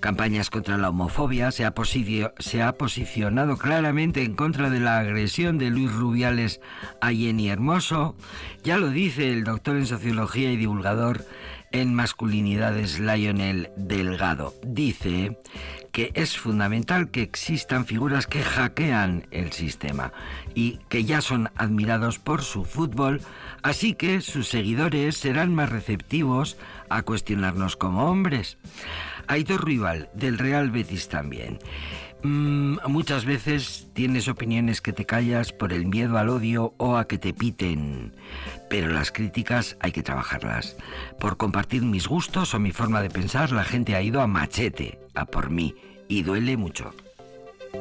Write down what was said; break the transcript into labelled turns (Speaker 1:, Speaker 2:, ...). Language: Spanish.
Speaker 1: campañas contra la homofobia, se ha posicionado claramente en contra de la agresión de Luis Rubiales a Jenny Hermoso. Ya lo dice el doctor en Sociología y divulgador en masculinidades Lionel Delgado. Dice que es fundamental que existan figuras que hackean el sistema y que ya son admirados por su fútbol, así que sus seguidores serán más receptivos a cuestionarnos como hombres. Aitor Ruibal, del Real Betis también. Muchas veces tienes opiniones que te callas por el miedo al odio o a que te piten, pero las críticas hay que trabajarlas. Por compartir mis gustos o mi forma de pensar, la gente ha ido a machete, a por mí, y duele mucho.